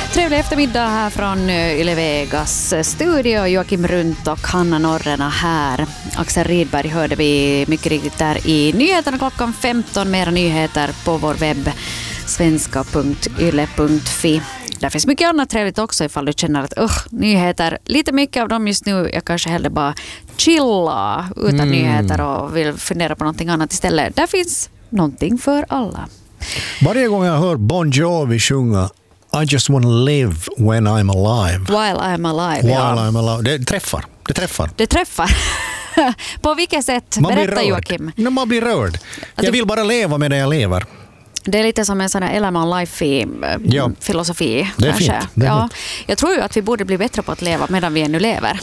Trevlig eftermiddag här från Yle Vegas studio. Joakim Runt och Hanna Norrena här. Axel Rydberg hörde vi mycket riktigt där i nyheterna klockan 15. Mera nyheter på vår webb svenska.yle.fi. Där finns mycket annat trevligt också ifall du känner att nyheter, lite mycket av dem just nu. Jag kanske hellre bara chilla utan nyheter och vill fundera på någonting annat istället. Där finns någonting för alla. Varje gång jag hör Bon Jovi sjunga I just want to live when I'm alive. While I'm alive. While I'm alive. Det träffar. På vilket sätt? Berätta Joakim. Man blir rörd. Jag vill bara leva medan jag lever. Det är lite som en sån här Element Life-filosofi. Det är fint. Jag tror ju att vi borde bli bättre på att leva medan vi ännu lever.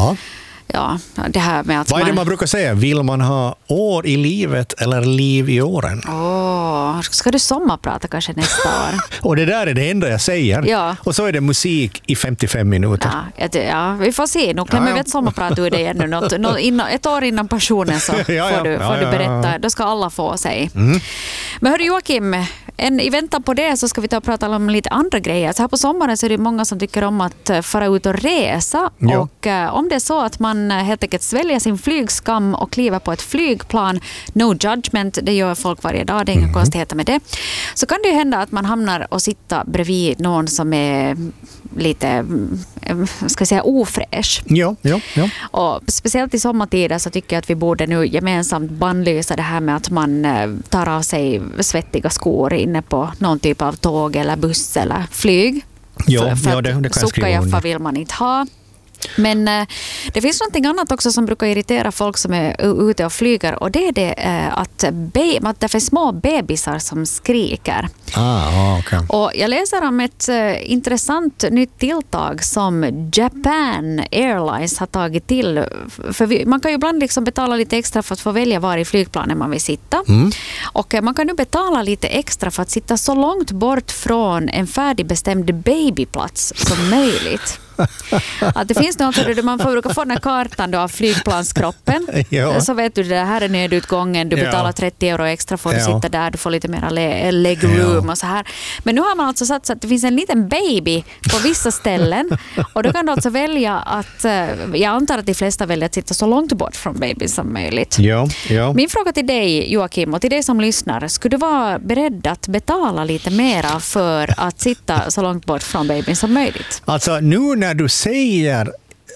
Ja, det här med att vad är det man brukar säga? Vill man ha år i livet eller liv i åren? Ska du sommarprata kanske nästa år? Och det där är det enda jag säger. Ja. Och så är det musik i 55 minuter. Ja, vi får se. Nu klämmer vi ett sommarprat ur det ännu. Ett år innan passionen så får du berätta. Då ska alla få sig. Men hörru Joakim, i väntan på det så ska vi ta och prata om lite andra grejer. Så här på sommaren så är det många som tycker om att fara ut och resa. Ja. Och om det är så att man helt enkelt sväljer sin flygskam och kliver på ett flygplan, no judgment, det gör folk varje dag, det är inga konstigheter med det. Så kan det ju hända att man hamnar och sitter bredvid någon som är lite, ska jag säga, ofräsch. Ja. Och speciellt i sommartider så tycker jag att vi borde nu gemensamt bannlysa det här med att man tar av sig svettiga skor inne på någon typ av tåg eller buss eller flyg. För det kan jag skriva under. Vill man inte ha. Men det finns någonting annat också som brukar irritera folk som är ute och flyger, och det är det att det finns små bebisar som skriker. Okay. Och jag läser om ett intressant nytt tilltag som Japan Airlines har tagit till. För man kan ju ibland liksom betala lite extra för att få välja var i flygplanen man vill sitta. Och man kan nu betala lite extra för att sitta så långt bort från en färdigbestämd babyplats som möjligt. Att det finns något där man brukar få den här kartan då av flygplanskroppen. Så vet du, det här är nödutgången, du betalar 30 euro extra för att sitta där, du får lite mer legroom och så här. Men nu har man alltså satt så att det finns en liten baby på vissa ställen, och då kan du alltså välja att, jag antar att de flesta väljer att sitta så långt bort från babyn som möjligt. Min fråga till dig Joakim och till dig som lyssnar, skulle du vara beredd att betala lite mera för att sitta så långt bort från babyn som möjligt? Alltså nu när du säger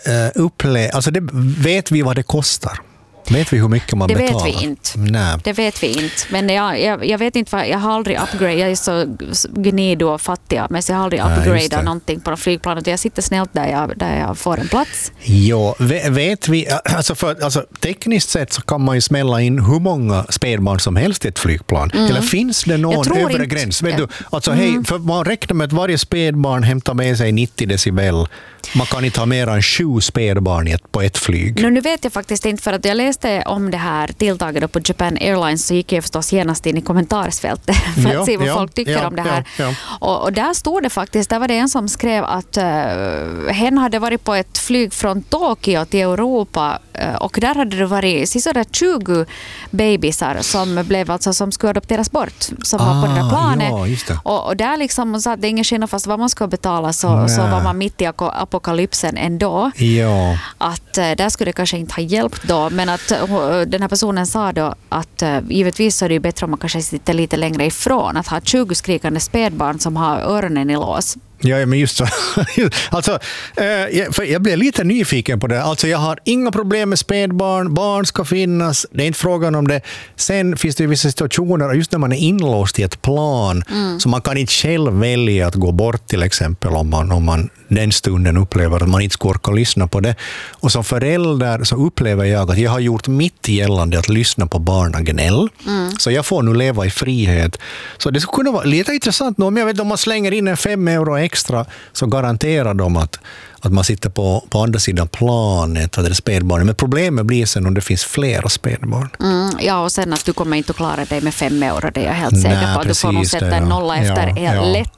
alltså vet vi vad det kostar? Vet vi hur mycket man betalar? Det vet vi inte. Nej. Det vet vi inte. Men jag vet inte vad, jag har aldrig upgrade. Jag är så gnido och fattig, men jag har aldrig upgradat någonting på flygplanet. Jag sitter snällt där jag får en plats. Ja, vet vi, alltså tekniskt sett så kan man ju smälla in hur många spädbarn som helst i ett flygplan. Eller finns det någon övre gräns? Vet du, alltså för man räknar med att varje spädbarn hämtar med sig 90 decibel. Man kan inte ha mer än 7 spädbarn på ett flyg. Nu vet jag faktiskt inte, för att jag läste om det här tilltaget på Japan Airlines, så gick jag förstås genast in i kommentarsfältet för att se vad folk tycker om det här. Och där stod det faktiskt, där var det en som skrev att hen hade varit på ett flyg från Tokyo till Europa, och där hade det varit sådär 20 bebisar som skulle adopteras bort, som var på det där planet. Och där liksom, hon sa att det är ingen skillnad fast vad man ska betala, så var man mitt i apokalypsen ändå. Att där skulle det kanske inte ha hjälpt då, men att den här personen sa då att givetvis så är det ju bättre om man kanske sitter lite längre ifrån, att ha 20 skrikande spädbarn som har öronen i lås. Ja, men just så. Alltså, jag blev lite nyfiken på det. Alltså, jag har inga problem med spädbarn. Barn ska finnas. Det är inte frågan om det. Sen finns det vissa situationer, just när man är inlåst i ett plan, så man kan inte själv välja att gå bort, till exempel om man den stunden upplever att man inte ska orka lyssna på det. Och som förälder så upplever jag att jag har gjort mitt gällande att lyssna på barnagnäll. Så jag får nu leva i frihet. Så det skulle kunna vara lite intressant. Om jag vet, om man slänger in en 5 euro extra, så garanterar de att man sitter på andra sidan planet, vad det är spädbarn. Men problemet blir sen om det finns flera spädbarn. Ja, och sen att du kommer inte att klara dig med 5 euro, det är jag helt säker på. Du får nog sätta en nolla efter lätt.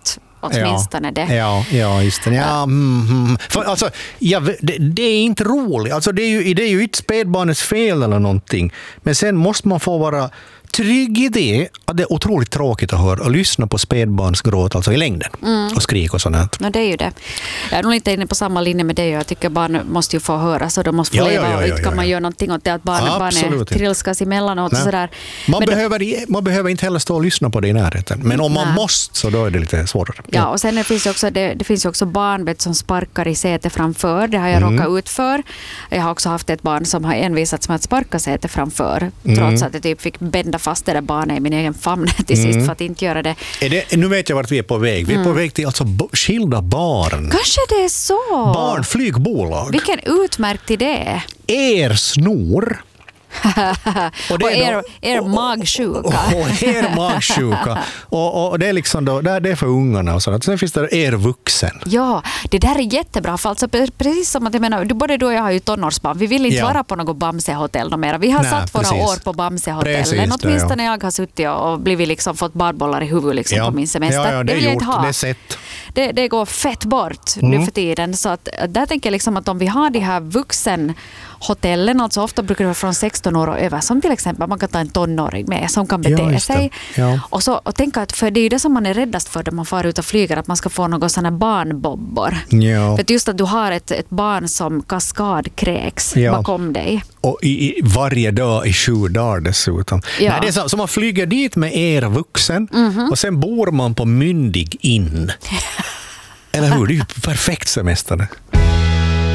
åtminstone det. Ja, just det. Ja, För, alltså, det är inte roligt. Alltså, det är ju inte spädbarnets fel eller någonting. Men sen måste man få vara trygg i det, att det är otroligt tråkigt att höra och lyssna på spädbarnsgråt alltså i längden och skrik och sånt. No, det är ju det. Jag är nog inte inne på samma linje med det. Jag tycker barn måste ju få höra så de måste få leva och inte kan man göra någonting åt det att barnen trilskas emellanåt och sådär. Man behöver inte heller stå och lyssna på det i närheten. Men om man måste så då är det lite svårare. Ja, och sen det finns ju också barn som sparkar i sätet framför. Det har jag råkat ut för. Jag har också haft ett barn som har envisats med att sparka sätet framför trots att det typ fick bända fast det där barnet i min egen famn till sist för att inte göra det. Nu vet jag vart vi är på väg. Vi är på väg till alltså skilda barn. Kanske det är så. Barnflygbolag. Vilken utmärkt idé. Er snor. och er magsjuka. Och er magsjuka. Och det är liksom då, det är för ungarna och sådant. Sen finns det er vuxen. Ja, det där är jättebra. För alltså, precis som att jag menar, både du och jag har ju tonårsbarn. Vi vill inte vara på något Bamse-hotell mer. Vi har satt våra år på Bamse-hotellen. Åtminstone jag har suttit och blivit liksom, fått badbollar i huvudet liksom, på min semester. Ja, det vill jag inte ha. Det är sett. Det går fett bort nu för tiden. Så att, där tänker jag liksom att om vi har de här vuxenhotellen, alltså ofta brukar det vara från 16 år och över, som till exempel man kan ta en tonåring med som kan bete sig. Ja. Och tänka att för det är ju det som man är räddast för när man far ut och flyger, att man ska få några sådana barnbobbor. Ja. För just att du har ett barn som kaskadkräks bakom dig. Och i varje dag i 7 dagar dessutom. Ja. Nej, det är så man flyger dit med er vuxen och sen bor man på myndig in. Eller hur? Det är ju perfekt semester.